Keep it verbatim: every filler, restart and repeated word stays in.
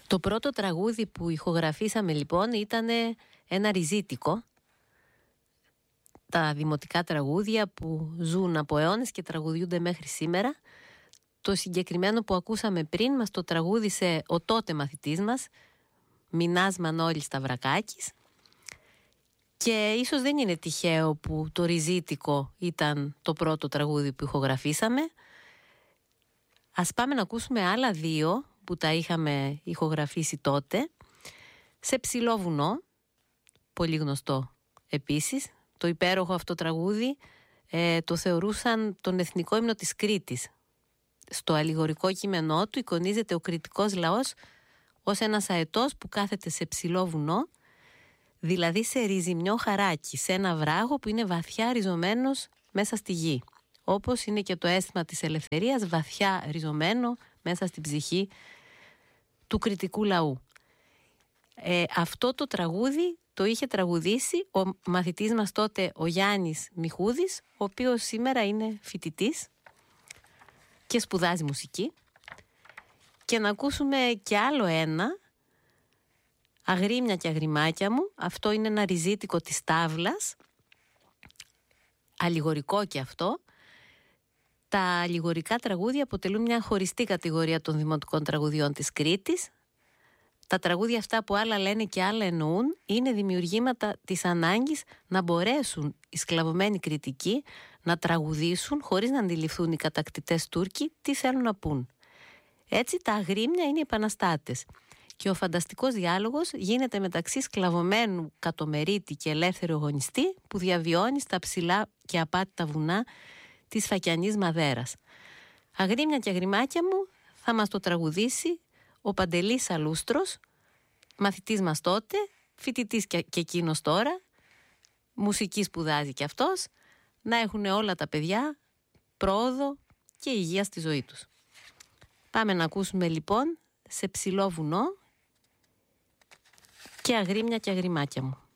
Το πρώτο τραγούδι που ηχογραφήσαμε λοιπόν ήταν ένα ριζίτικο. Τα δημοτικά τραγούδια που ζουν από αιώνες και τραγουδιούνται μέχρι σήμερα. Το συγκεκριμένο που ακούσαμε πριν μας το τραγούδισε ο τότε μαθητής μας, Μινάς Μανώλης Σταυρακάκης. Και ίσως δεν είναι τυχαίο που το ριζίτικο ήταν το πρώτο τραγούδι που ηχογραφήσαμε. Ας πάμε να ακούσουμε άλλα δύο που τα είχαμε ηχογραφήσει τότε. Σε ψηλό βουνό, πολύ γνωστό επίσης. Το υπέροχο αυτό τραγούδι ε, το θεωρούσαν τον εθνικό ύμνο της Κρήτης. Στο αλληγορικό κείμενό του εικονίζεται ο κρητικός λαός ως ένας αετός που κάθεται σε ψηλό βουνό, δηλαδή σε ριζιμιό χαράκι, σε ένα βράγο που είναι βαθιά ριζωμένος μέσα στη γη. Όπως είναι και το αίσθημα της ελευθερίας βαθιά ριζωμένο μέσα στην ψυχή του κρητικού λαού. Ε, αυτό το τραγούδι το είχε τραγουδήσει ο μαθητής μας τότε, ο Γιάννης Μιχούδης, ο οποίος σήμερα είναι φοιτητής και σπουδάζει μουσική. Και να ακούσουμε και άλλο ένα, Αγρίμια και αγριμάκια μου. Αυτό είναι ένα ριζίτικο της Τάβλας, αλληγορικό και αυτό. Τα αλληγορικά τραγούδια αποτελούν μια χωριστή κατηγορία των δημοτικών τραγουδιών της Κρήτης. Τα τραγούδια αυτά που άλλα λένε και άλλα εννοούν είναι δημιουργήματα της ανάγκης να μπορέσουν οι σκλαβωμένοι Κρητικοί να τραγουδήσουν χωρίς να αντιληφθούν οι κατακτητές Τούρκοι τι θέλουν να πούν. Έτσι τα αγρίμια είναι οι επαναστάτες και ο φανταστικός διάλογος γίνεται μεταξύ σκλαβωμένου κατομερίτη και ελεύθερου αγωνιστή που διαβιώνει στα ψηλά και απάτητα βουνά της Φακιανής Μαδέρας. Αγρίμια και αγριμάκια μου θα μας το τραγουδήσει ο Παντελής Αλούστρος, μαθητής μας τότε, φοιτητής και, και εκείνος τώρα, μουσική σπουδάζει και αυτός, να έχουν όλα τα παιδιά πρόοδο και υγεία στη ζωή τους. Πάμε να ακούσουμε λοιπόν σε ψηλό βουνό και αγρίμια και αγριμάκια μου.